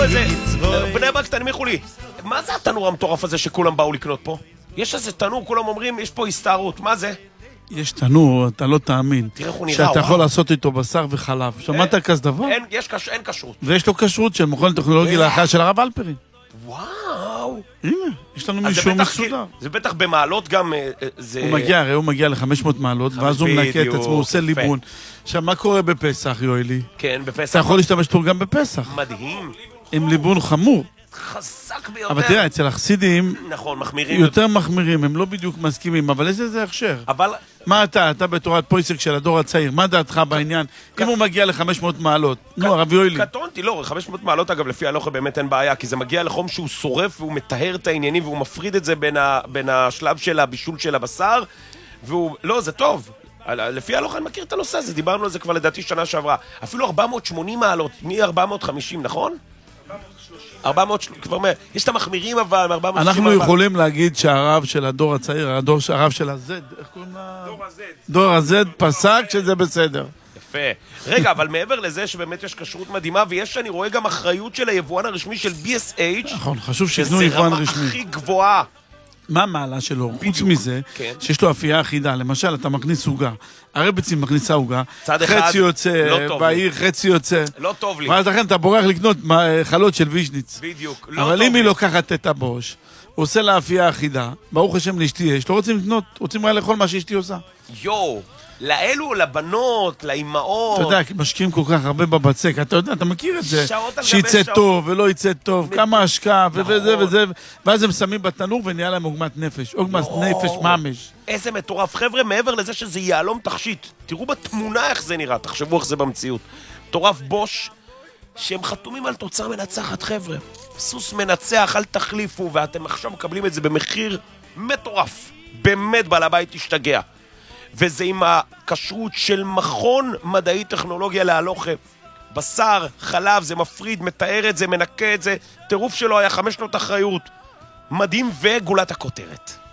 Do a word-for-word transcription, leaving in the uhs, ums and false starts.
איזה... בני ברק, תנמיכו לי. מה זה התנור המטורף הזה שכולם באו לקנות פה? יש איזה תנור, כולם אומרים, יש פה הסתערות, מה זה? יש תנור, אתה לא תאמין. תראה איך הוא נראה, שאתה יכול לעשות איתו בשר וחלב. שמעת כזה דבר? אין כשרות. ויש לו כשרות של מכון טכנולוגי לאחר של הרב אלפרין. וואו. הנה, יש לנו מישהו מסודר. זה בטח במעלות גם... הוא מגיע, הרי הוא מגיע ל-חמש מאות מעלות, ואז הוא מנקה את עצמו, הוא עושה ליבון. עכשיו, מה קורה בפסח, יואלי? כן, בפסח. אתה יכול להשתמש פה גם בפסח. מדהים. עם ליבון חמור. חזק ביותר. אבל תראה, אצל החסידים... נכון, מחמירים. יותר מחמירים, הם לא בדיוק מסכימים, אבל איזה זה הכשר? אבל... מה אתה, אתה בתורת פויסק של הדור הצעיר, מה דעתך בעניין? אם הוא מגיע ל-חמש מאות מעלות, נו, הרב יואלי. קטונתי, לא, חמש מאות מעלות אגב, לפי הלוכה באמת אין בעיה, כי זה מגיע לחום שהוא שורף והוא מטהר את העניינים והוא מפריד את זה בין השלב של הבישול של הבשר, והוא, לא, זה טוב. לפי הלוכה אני מכיר את הנושא הזה, דיברנו על זה כבר לדעתי שנה שעברה. אפילו ארבע מאות ושמונים מעלות, מ-ארבע מאות וחמישים, נכון? ארבע מאות, כבר אומר, יש את המחמירים אבל, ארבע מאות ושלושים. אנחנו יכולים להגיד שהרב של הדור הצעיר, הרב של הזד, איך קוראים לה? דור הזד. דור הזד פסק שזה בסדר. יפה. רגע, אבל מעבר לזה שבאמת יש כשרות מדהימה, ויש, אני רואה גם אחריות של היבואן הרשמי של בי אס אייץ'. נכון, חשוב שיתנו יבואן רשמי. שזה רמה הכי גבוהה. מה המעלה שלו? חוץ מזה, שיש לו אפייה אחידה. למשל, אתה מכניס עוגה. הרבצים מכניסה עוגה. חצי יוצא בעיר, חצי יוצא. לא טוב לי. ואז לכן אתה בורח לקנות חלות של וישניץ. בדיוק. אבל אם היא לוקחת את הבוש, הוא עושה לה אפייה אחידה, ברוך השם לאשתי יש, לא רוצים לקנות, רוצים רק לאכול מה שאשתי עושה. יו, לאלו, לבנות, לאימהות. אתה יודע, משקיעים כל כך הרבה בבצק, אתה יודע, אתה מכיר את זה, שיצא טוב ולא יצא טוב, כמה השקעה וזה וזה, ואז הם שמים בתנור ונהיה להם עוגמת נפש, עוגמת נפש ממש. איזה מטורף, חבר'ה, מעבר לזה שזה יעלום תכשיט, תראו בתמונה איך זה נראה, תחשבו איך זה במציאות. מטורף בוש, שהם חתומים על תוצר מנצחת, חבר'ה. סוס מנצח, אל תחליפו, ואתם עכשיו מקבלים את זה במחיר מטורף. באמת בעל הבית תשתגע. וזה עם הכשרות של מכון מדעי טכנולוגיה להלוכה. בשר, חלב, זה מפריד, מתאר את זה, מנקה את זה. טירוף שלו היה חמש שנות אחריות. מדהים וגולת הכותרת.